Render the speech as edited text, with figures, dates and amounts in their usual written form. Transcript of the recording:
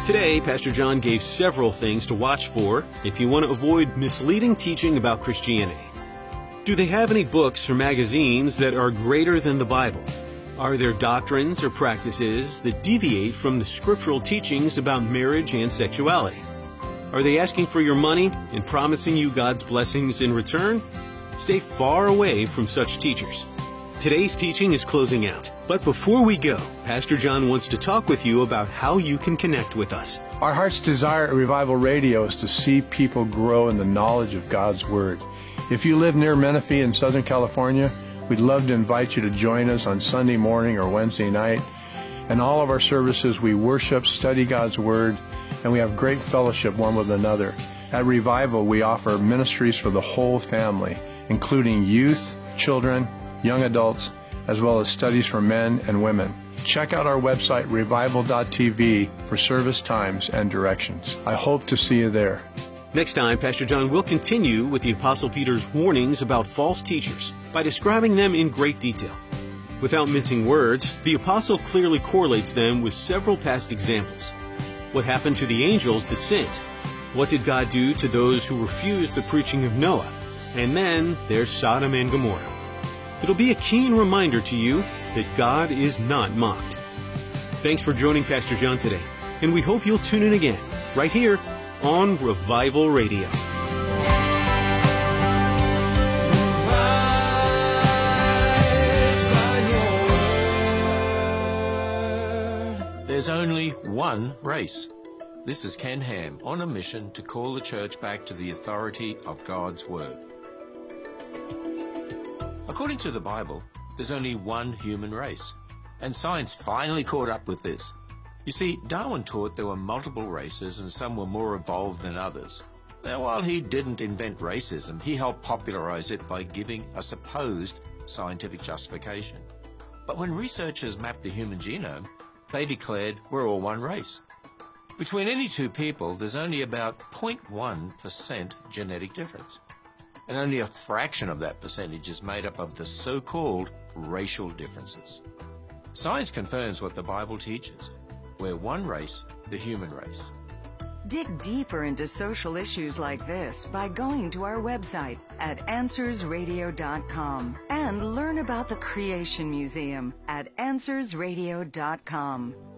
Today, Pastor John gave several things to watch for if you want to avoid misleading teaching about Christianity. Do they have any books or magazines that are greater than the Bible? Are there doctrines or practices that deviate from the scriptural teachings about marriage and sexuality? Are they asking for your money and promising you God's blessings in return? Stay far away from such teachers. Today's teaching is closing out, but before we go, Pastor John wants to talk with you about how you can connect with us. Our heart's desire at Revival Radio is to see people grow in the knowledge of God's Word. If you live near Menifee in Southern California, we'd love to invite you to join us on Sunday morning or Wednesday night. In all of our services, we worship, study God's Word, and we have great fellowship one with another. At Revival, we offer ministries for the whole family, including youth, children, young adults, as well as studies for men and women. Check out our website, revival.tv, for service times and directions. I hope to see you there. Next time, Pastor John will continue with the Apostle Peter's warnings about false teachers by describing them in great detail. Without mincing words, the Apostle clearly correlates them with several past examples. What happened to the angels that sinned? What did God do to those who refused the preaching of Noah? And then there's Sodom and Gomorrah. It'll be a keen reminder to you that God is not mocked. Thanks for joining Pastor John today, and we hope you'll tune in again, right here on Revival Radio. There's only one race. This is Ken Ham on a mission to call the church back to the authority of God's Word. According to the Bible, there's only one human race, and science finally caught up with this. You see, Darwin taught there were multiple races and some were more evolved than others. Now, while he didn't invent racism, he helped popularize it by giving a supposed scientific justification. But when researchers mapped the human genome, they declared we're all one race. Between any two people, there's only about 0.1% genetic difference. And only a fraction of that percentage is made up of the so-called racial differences. Science confirms what the Bible teaches. We're one race, the human race. Dig deeper into social issues like this by going to our website at AnswersRadio.com and learn about the Creation Museum at AnswersRadio.com.